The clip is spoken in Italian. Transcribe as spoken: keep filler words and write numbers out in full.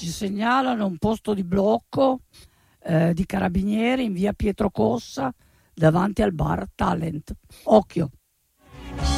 segnalano un posto di blocco eh, di carabinieri in via Pietro Cossa davanti al bar Talent. Occhio.